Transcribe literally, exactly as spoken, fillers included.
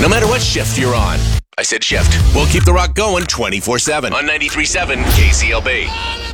no matter what shift you're on. I said shift. We'll keep the rock going twenty-four seven on ninety-three point seven K C L B.